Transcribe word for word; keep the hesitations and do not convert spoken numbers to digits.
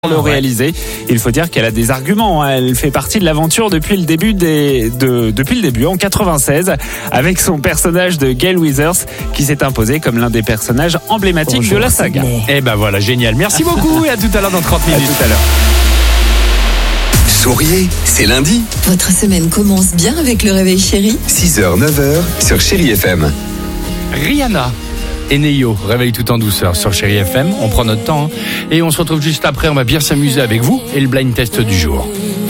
le réaliser. Il faut dire qu'elle a des arguments. Elle fait partie de l'aventure depuis le début des, de, depuis le début en quatre-vingt-seize avec son personnage de Gale Weathers qui s'est imposé comme l'un des personnages emblématiques Bonjour, de la saga. Et ben voilà, génial. Merci beaucoup et à tout à l'heure dans trente minutes. À tout à l'heure. Souriez, c'est lundi. Votre semaine commence bien avec le réveil chéri. six heures neuf heures sur Chéri F M. Rihanna et Neyo, réveille tout en douceur sur Chéri F M. On prend notre temps hein. Et on se retrouve juste après. On va bien s'amuser avec vous et le blind test du jour.